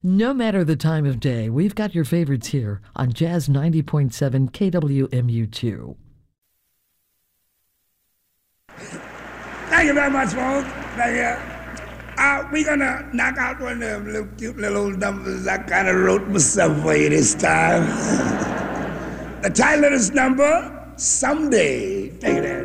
No matter the time of day, we've got your favorites here on Jazz 90.7 KWMU2. Thank you very much, folks. Thank you. We're going to knock out one of them little cute little old numbers I kind of wrote myself for you this time. The title of this number, Someday. Take it in.